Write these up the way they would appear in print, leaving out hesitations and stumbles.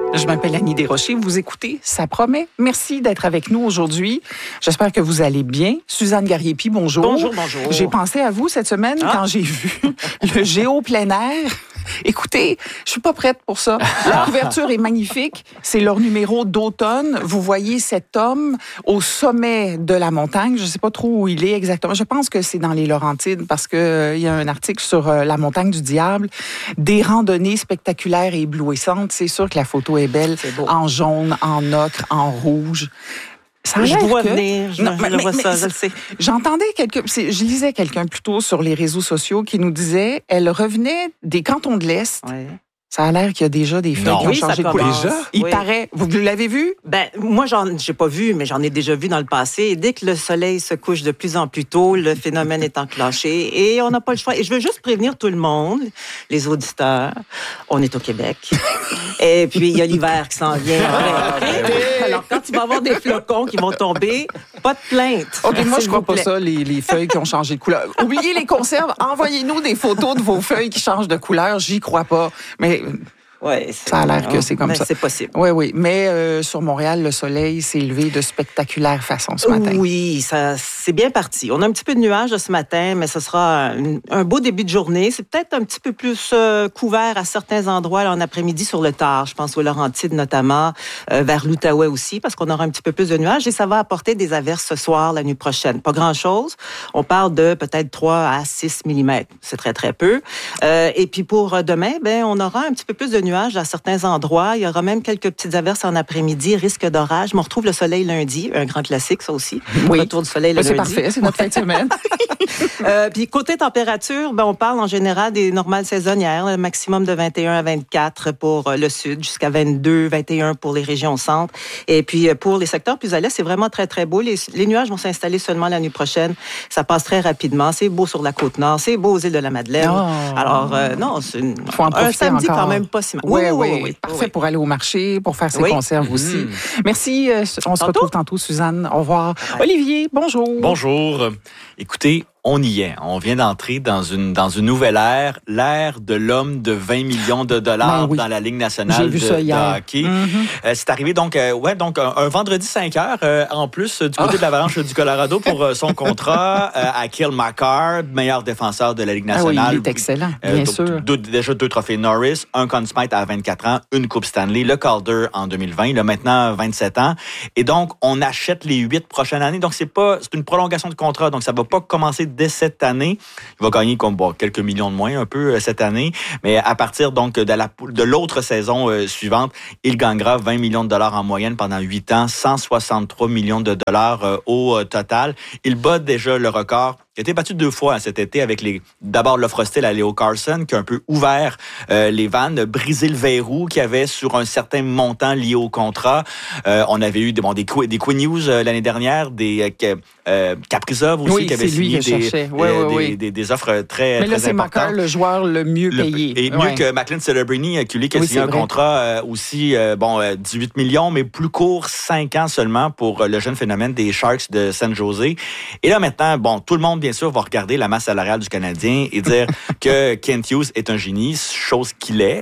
Je m'appelle Annie Desrochers. Vous écoutez Ça promet. Merci d'être avec nous aujourd'hui. J'espère que vous allez bien. Suzanne Gariepi, bonjour. Bonjour. J'ai pensé à vous cette semaine quand j'ai vu le Géo plein air. Écoutez, je suis pas prête pour ça. La couverture est magnifique. C'est leur numéro d'automne. Vous voyez cet homme au sommet de la montagne. Je sais pas trop où il est exactement. Je pense que c'est dans les Laurentides parce que il y a un article sur la montagne du Diable. Des randonnées spectaculaires et éblouissantes. C'est sûr que la photo est belle. En jaune, en ocre, en rouge. Je dois venir, je vois ça, je le sais. J'entendais je lisais quelqu'un plutôt sur les réseaux sociaux qui nous disait, elle revenait des cantons de l'Est. Ouais. Ça a l'air qu'il y a déjà des feuilles qui ont changé de couleur. Déjà? Il paraît. Vous l'avez vu? Moi, j'ai pas vu, mais j'en ai déjà vu dans le passé. Et dès que le soleil se couche de plus en plus tôt, le phénomène est enclenché et on n'a pas le choix. Et je veux juste prévenir tout le monde, les auditeurs, on est au Québec. Et puis, il y a l'hiver qui s'en vient. Alors, quand il va y avoir des flocons qui vont tomber, pas de plainte. OK, moi, je crois pas ça, les feuilles qui ont changé de couleur. Oubliez les conserves. Envoyez-nous des photos de vos feuilles qui changent de couleur. J'y crois pas. Mais ouais, ça a l'air que c'est comme ça. C'est possible. Oui. Mais sur Montréal, le soleil s'est levé de spectaculaire façon ce matin. Oui, c'est bien parti. On a un petit peu de nuages ce matin, mais ce sera un beau début de journée. C'est peut-être un petit peu plus couvert à certains endroits là, en après-midi sur le tard. Je pense aux Laurentides notamment, vers l'Outaouais aussi, parce qu'on aura un petit peu plus de nuages et ça va apporter des averses ce soir, la nuit prochaine. Pas grand-chose. On parle de peut-être 3 à 6 mm. C'est très, très peu. Et puis pour demain, on aura un petit peu plus de nuages à certains endroits. Il y aura même quelques petites averses en après-midi, risque d'orage. Mais on retrouve le soleil lundi, un grand classique, ça aussi. Oui. Retour du soleil le lundi. C'est parfait, c'est notre fin de semaine. Puis côté température, on parle en général des normales saisonnières, un maximum de 21 à 24 pour le sud, jusqu'à 22, 21 pour les régions centre. Et puis pour les secteurs plus à l'est, c'est vraiment très, très beau. Les nuages vont s'installer seulement la nuit prochaine. Ça passe très rapidement. C'est beau sur la Côte-Nord, c'est beau aux îles de la Madeleine. Oh. Alors, non, c'est un samedi encore. Quand même pas si mal. Oui. Parfait pour aller au marché, pour faire ses conserves aussi. Merci. On se retrouve tantôt, Suzanne. Au revoir. Ouais. Olivier, bonjour. Bonjour. Écoutez, on y est. On vient d'entrer dans une nouvelle ère, l'ère de l'homme de 20 millions de dollars dans la Ligue nationale de hockey. C'est arrivé donc un vendredi 5 heures en plus du côté de l'Avalanche du Colorado pour son contrat à Cale Makar, meilleur défenseur de la Ligue nationale. Ah oui, il est excellent, bien sûr. Déjà 2 trophées Norris, un Conn Smythe à 24 ans, une Coupe Stanley, le Calder en 2020, il a maintenant 27 ans. Et donc, on achète les 8 prochaines années. Donc, c'est une prolongation de contrat. Donc, ça va pas commencer dès cette année. Il va gagner quelques millions de moins un peu cette année. Mais à partir donc de l'autre saison suivante, il gagnera 20 millions de dollars en moyenne pendant 8 ans, 163 millions de dollars au total. Il bat déjà le record. Il a été battu 2 fois cet été avec d'abord l'offre hostile à Leo Carlsson qui a un peu ouvert les vannes, brisé le verrou qu'il y avait sur un certain montant lié au contrat. On avait eu des Quinn Hughes l'année dernière, des Kaprizov aussi qui avait signé des offres très Mais là, c'est importantes. Makar, le joueur le mieux payé. Et mieux que Macklin Celebrini, qui a signé un contrat aussi 18 millions, mais plus court, 5 ans seulement pour le jeune phénomène des Sharks de San Jose. Et là maintenant, tout le monde bien sûr va regarder la masse salariale du Canadien et dire que Kent Hughes est un génie, chose qu'il est,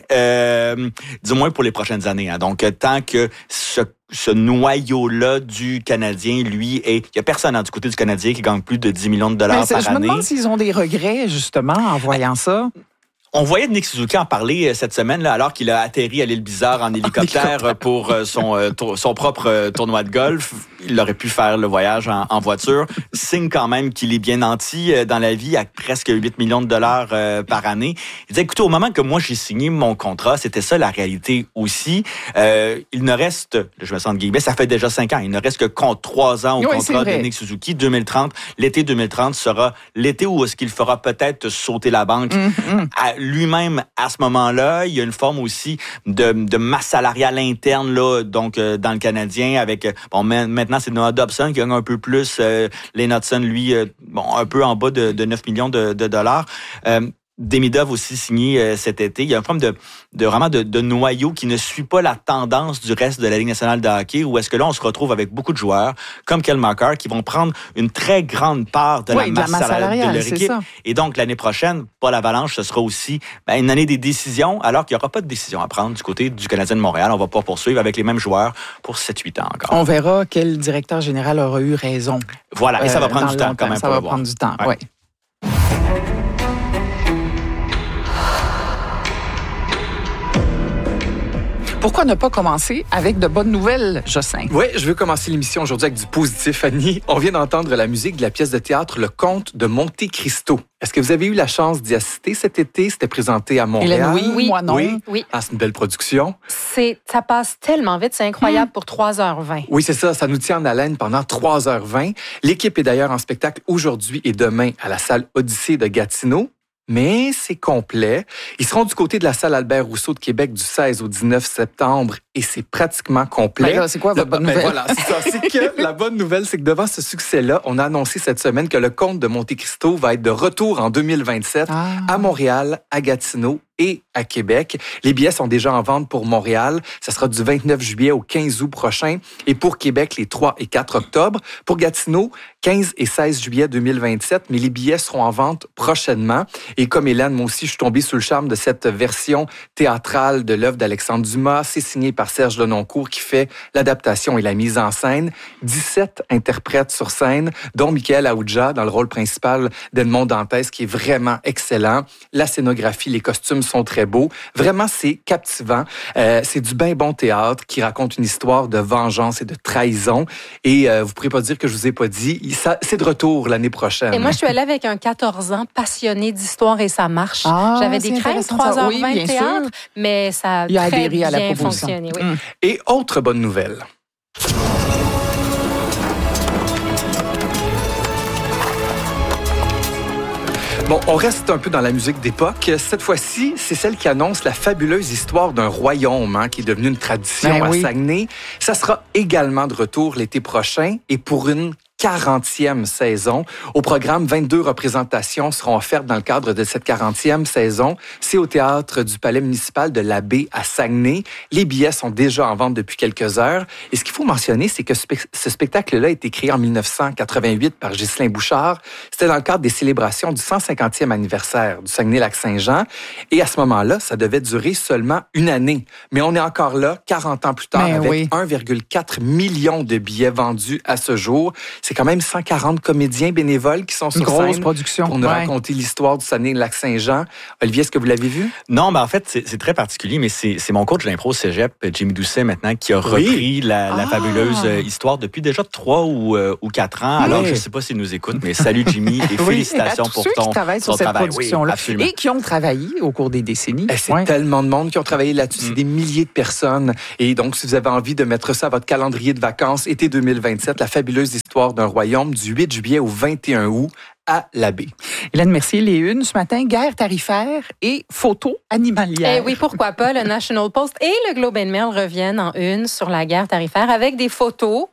du moins pour les prochaines années. Hein. Donc tant que ce noyau-là du Canadien, lui, il n'y a personne du côté du Canadien qui gagne plus de 10 millions de dollars par année. Je me demande s'ils ont des regrets, justement, en voyant ça. On voyait Nick Suzuki en parler cette semaine, là, alors qu'il a atterri à l'île Bizarre en hélicoptère pour son propre tournoi de golf. Il aurait pu faire le voyage en voiture. Signe quand même qu'il est bien nanti dans la vie à presque 8 millions de dollars par année. Il disait, écoutez, au moment que moi j'ai signé mon contrat, c'était ça la réalité aussi. Il ne reste, je me sens de guillemets, ça fait déjà 5 ans, il ne reste que 3 ans au contrat de Nick Suzuki. 2030, l'été 2030 sera l'été où est-ce qu'il fera peut-être sauter la banque. Lui-même, à ce moment-là, il y a une forme aussi de masse salariale interne là, donc dans le Canadien avec maintenant c'est Noah Dobson qui gagne un peu plus, Lane Hutson lui un peu en bas de 9 millions de dollars. Demidov aussi signé cet été. Il y a un problème de noyau qui ne suit pas la tendance du reste de la Ligue nationale de hockey, où est-ce que là, on se retrouve avec beaucoup de joueurs, comme Kel Makar, qui vont prendre une très grande part de la masse salariale de leur équipe. Et donc, l'année prochaine, pas l'Avalanche, ce sera aussi une année des décisions, alors qu'il n'y aura pas de décision à prendre du côté du Canadien de Montréal. On va pas poursuivre avec les mêmes joueurs pour 7-8 ans encore. On verra quel directeur général aura eu raison. Voilà, et ça va prendre du temps quand même. Ça va prendre du temps, oui. Pourquoi ne pas commencer avec de bonnes nouvelles, Jocelyn? Oui, je veux commencer l'émission aujourd'hui avec du positif, Annie. On vient d'entendre la musique de la pièce de théâtre Le Comte de Monte Cristo. Est-ce que vous avez eu la chance d'y assister cet été? C'était présenté à Montréal. Hélène, oui, moi non. Oui. Ah, c'est une belle production. Ça passe tellement vite, c'est incroyable pour 3h20. Oui, c'est ça. Ça nous tient en haleine pendant 3h20. L'équipe est d'ailleurs en spectacle aujourd'hui et demain à la salle Odyssée de Gatineau. Mais c'est complet. Ils seront du côté de la salle Albert-Rousseau de Québec du 16 au 19 septembre et c'est pratiquement complet. Ben là, c'est quoi votre bonne nouvelle? Voilà, c'est ça. C'est que la bonne nouvelle, c'est que devant ce succès-là, on a annoncé cette semaine que le Comte de Monte Cristo va être de retour en 2027 à Montréal, à Gatineau et à Québec. Les billets sont déjà en vente pour Montréal. Ça sera du 29 juillet au 15 août prochain. Et pour Québec, les 3 et 4 octobre. Pour Gatineau, 15 et 16 juillet 2027. Mais les billets seront en vente prochainement. Et comme Hélène, moi aussi, je suis tombée sous le charme de cette version théâtrale de l'œuvre d'Alexandre Dumas. C'est signé par Serge Lenoncourt qui fait l'adaptation et la mise en scène. 17 interprètes sur scène, dont Michael Aoudja dans le rôle principal d'Edmond Dantès, qui est vraiment excellent. La scénographie, les costumes sont très beaux. Vraiment, c'est captivant. C'est du bien bon théâtre qui raconte une histoire de vengeance et de trahison. Et vous pourrez pas dire que je vous ai pas dit, c'est de retour l'année prochaine. Et moi, je suis allée avec un 14 ans passionné d'histoire et ça marche. J'avais des craintes, 3h20 de théâtre, mais ça a très bien fonctionné. Oui. Et autre bonne nouvelle. Bon, on reste un peu dans la musique d'époque. Cette fois-ci, c'est celle qui annonce la fabuleuse histoire d'un royaume qui est devenu une tradition à Saguenay. Ça sera également de retour l'été prochain et pour une 40e saison. Au programme, 22 représentations seront offertes dans le cadre de cette 40e saison. C'est au Théâtre du Palais municipal de l'Abbé à Saguenay. Les billets sont déjà en vente depuis quelques heures. Et ce qu'il faut mentionner, c'est que ce spectacle-là a été créé en 1988 par Ghislain Bouchard. C'était dans le cadre des célébrations du 150e anniversaire du Saguenay-Lac-Saint-Jean. Et à ce moment-là, ça devait durer seulement une année. Mais on est encore là, 40 ans plus tard, avec 1,4 million de billets vendus à ce jour. C'est quand même 140 comédiens bénévoles qui sont sur scène production pour nous raconter l'histoire du Saguenay-Lac-Saint-Jean. Olivier, est-ce que vous l'avez vu? Non, en fait, c'est très particulier, mais c'est mon coach de l'impro cégep, Jimmy Doucet, maintenant, qui a repris la fabuleuse histoire depuis déjà 3 ou 4 ans. Alors, je ne sais pas s'il nous écoute, mais salut Jimmy et félicitations pour ceux qui travaillent sur cette production-là et qui ont travaillé au cours des décennies. C'est tellement de monde qui ont travaillé là-dessus. C'est des milliers de personnes. Et donc, si vous avez envie de mettre ça à votre calendrier de vacances, été 2027, la fabuleuse histoire d'un royaume du 8 juillet au 21 août à l'Abbé. Hélène Mercier, les unes ce matin, guerre tarifaire et photos animalières. Oui, pourquoi pas. Le National Post et le Globe and Mail reviennent en une sur la guerre tarifaire avec des photos